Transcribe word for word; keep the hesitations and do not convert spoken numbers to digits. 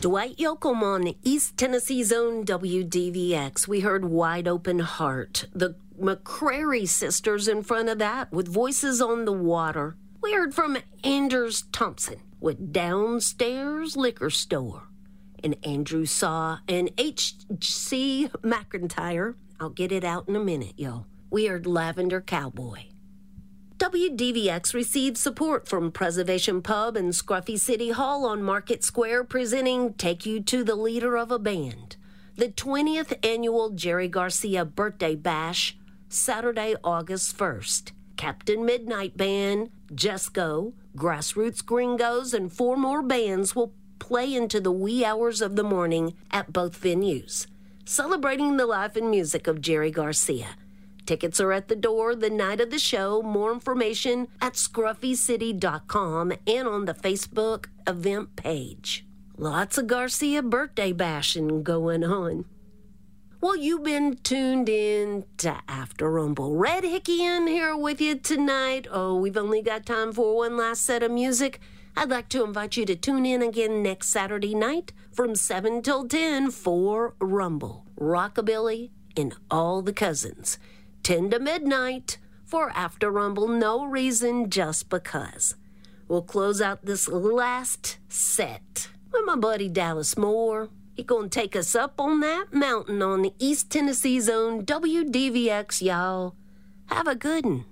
Dwight Yoakam on East Tennessee's own W D V X. We heard Wide Open Heart. The McCrary sisters in front of that with Voices on the Water. We heard from Anders Thompson with Downstairs Liquor Store. And Andrew Saw and H C McIntyre. I'll get it out in a minute, y'all. We heard Lavender Cowboy. W D V X received support from Preservation Pub and Scruffy City Hall on Market Square, presenting Take You to the Leader of a Band, the twentieth annual Jerry Garcia Birthday Bash, Saturday, August first. Captain Midnight Band, Jesco, Grassroots Gringos, and four more bands will play into the wee hours of the morning at both venues, celebrating the life and music of Jerry Garcia. Tickets are at the door the night of the show. More information at scruffy city dot com and on the Facebook event page. Lots of Garcia birthday bashing going on. Well, you've been tuned in to After Rumble. Red Hickey in here with you tonight. Oh, we've only got time for one last set of music. I'd like to invite you to tune in again next Saturday night from seven till ten for Rumble, Rockabilly, and all the cousins. ten to midnight for After Rumble. No reason, just because. We'll close out this last set with my buddy Dallas Moore. He gonna take us up on that mountain on the East Tennessee's own W D V X, y'all. Have a good one.